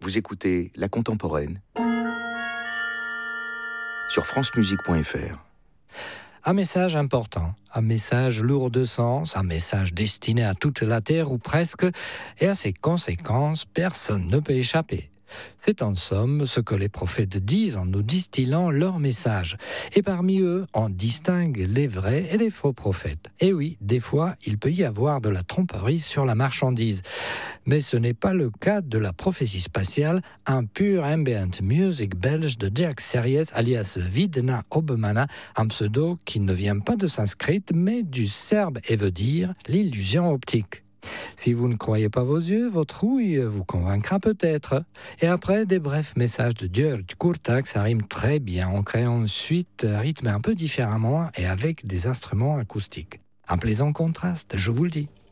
Vous écoutez La Contemporaine sur francemusique.fr. Un message important, un message lourd de sens, un message destiné à toute la Terre ou presque, et à ses conséquences, personne ne peut échapper. C'est en somme ce que les prophètes disent en nous distillant leur message. Et parmi eux, on distingue les vrais et les faux prophètes. Et oui, des fois, il peut y avoir de la tromperie sur la marchandise. Mais ce n'est pas le cas de la prophétie spatiale, un pur ambient music belge de Dirk Series alias Vidna Obemana, un pseudo qui ne vient pas de sanskrit mais du serbe et veut dire l'illusion optique. Si vous ne croyez pas vos yeux, votre ouïe vous convaincra peut-être. Et après, des brefs messages de György Kurtág, ça rime très bien en créant une suite rythmée un peu différemment et avec des instruments acoustiques. Un plaisant contraste, je vous le dis.